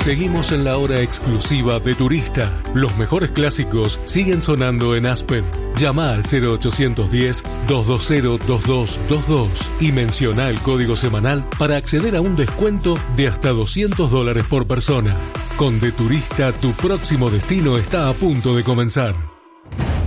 Seguimos en la hora exclusiva de Turista. Los mejores clásicos siguen sonando en Aspen. Llama al 0810-220-2222 y menciona el código semanal para acceder a un descuento de hasta $200 por persona. Con De Turista, tu próximo destino está a punto de comenzar.